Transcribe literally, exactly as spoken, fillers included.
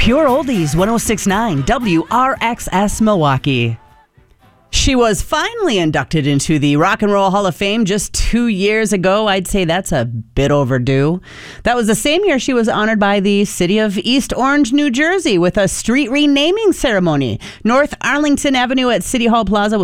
Pure Oldies, one oh six point nine W R X S Milwaukee. She was finally inducted into the Rock and Roll Hall of Fame just two years ago. I'd say that's a bit overdue. That was the same year she was honored by the city of East Orange, New Jersey, with a street renaming ceremony. North Arlington Avenue at City Hall Plaza